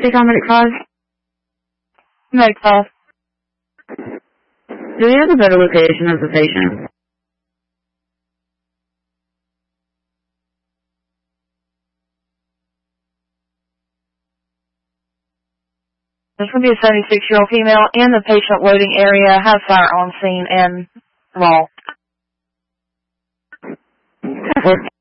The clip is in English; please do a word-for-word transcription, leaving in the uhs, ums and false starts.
State Farm Medic five? Medic five. Do we have a better location of the patient? There's going to be a seventy-six-year-old female in the patient loading area, has fire on scene, and raw. That works.